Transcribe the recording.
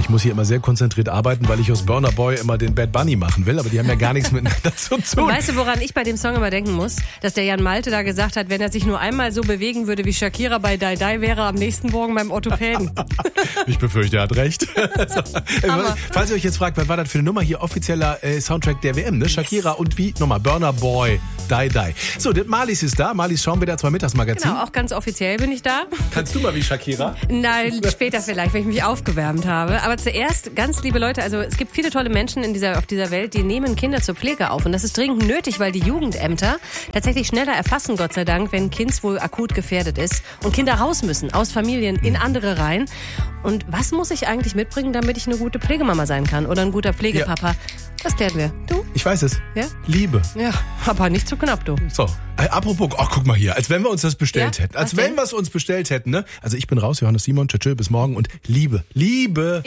Ich muss hier immer sehr konzentriert arbeiten, weil ich aus Burna Boy immer den Bad Bunny machen will, aber die haben ja gar nichts miteinander zu tun. Und weißt du, woran ich bei dem Song immer denken muss? Dass der Jan Malte da gesagt hat, wenn er sich nur einmal so bewegen würde wie Shakira bei Die Die, wäre er am nächsten Morgen beim Orthopäden. Ich befürchte, er hat recht. Falls ihr euch jetzt fragt, was war das für eine Nummer hier, offizieller Soundtrack der WM, ne? Shakira und wie? Nochmal, Burna Boy, Die Die. So, Marlies ist da. Marlies schauen wir da zwar Mittagsmagazin. Genau, auch ganz offiziell bin ich da. Kannst du mal wie Shakira? Nein, später vielleicht, wenn ich mich aufgewärmt habe. Aber zuerst, ganz liebe Leute, also es gibt viele tolle Menschen auf dieser Welt, die nehmen Kinder zur Pflege auf. Und das ist dringend nötig, weil die Jugendämter tatsächlich schneller erfassen, Gott sei Dank, wenn ein Kind wohl akut gefährdet ist und Kinder raus müssen, aus Familien in andere rein. Und was muss ich eigentlich mitbringen, damit ich eine gute Pflegemama sein kann oder ein guter Pflegepapa? Ja. Das klären wir. Du? Ich weiß es. Ja? Liebe. Ja, aber nicht zu knapp, du. So, apropos, guck mal hier, als wenn wir uns das bestellt hätten. Als wenn wir es uns bestellt hätten, ne? Also ich bin raus, Johannes Simon, tschö, bis morgen und Liebe.